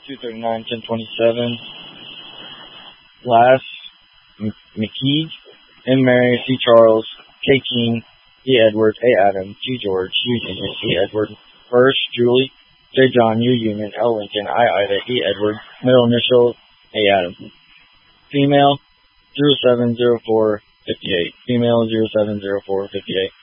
239, 1027. Last, McKee, M. Mary, C. Charles, K. King, E. Edward, A. Adam, G. George, U. Union, E. Edward. First, Julie, J. John, U. Union, L. Lincoln, I. Ida, E. Edward. Middle initial, A. Adam. Female, 070458. Female, 070458.